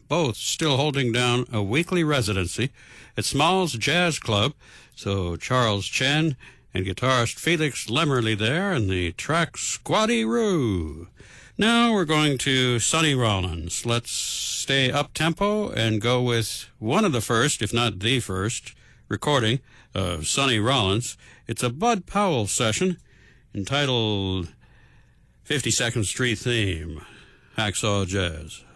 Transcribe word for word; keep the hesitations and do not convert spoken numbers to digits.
both still holding down a weekly residency at Small's Jazz Club. So Charles Chen and guitarist Felix Lemmerly there, and the track Squatty Roo. Now we're going to Sonny Rollins. Let's stay up-tempo and go with one of the first, if not the first, recording of Sonny Rollins. It's a Bud Powell session entitled fifty-second Street Theme, Hacksaw Jazz.